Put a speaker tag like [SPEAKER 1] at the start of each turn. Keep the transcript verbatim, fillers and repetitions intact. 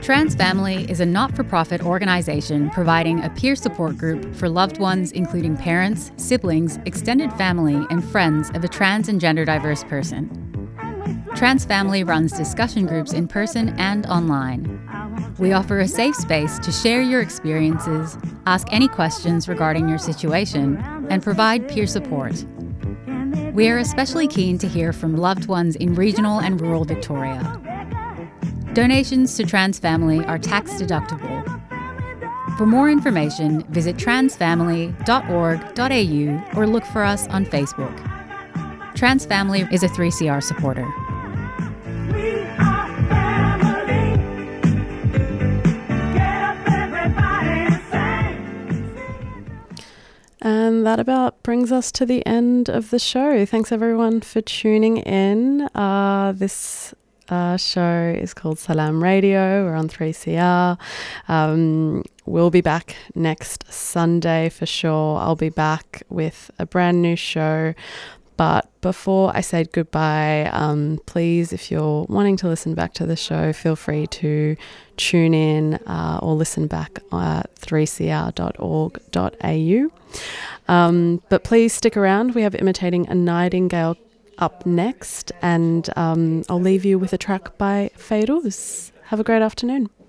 [SPEAKER 1] Trans Family is a not-for-profit organisation providing a peer support group for loved ones including parents, siblings, extended family and friends of a trans and gender diverse person. Trans Family runs discussion groups in person and online. We offer a safe space to share your experiences, ask any questions regarding your situation, and provide peer support. We are especially keen to hear from loved ones in regional and rural Victoria. Donations to Trans Family are tax deductible. For more information, visit trans family dot org dot a u or look for us on Facebook. Trans Family is a three C R supporter.
[SPEAKER 2] And that about brings us to the end of the show. Thanks everyone for tuning in. Uh, this uh, show is called Salam Radio. We're on three C R. Um, we'll be back next Sunday for sure. I'll be back with a brand new show. But before I say goodbye, um, please, if you're wanting to listen back to the show, feel free to tune in uh, or listen back at three c r dot org dot a u. Um, but please stick around. We have Imitating a Nightingale up next, and um, I'll leave you with a track by Fairuz. Have a great afternoon.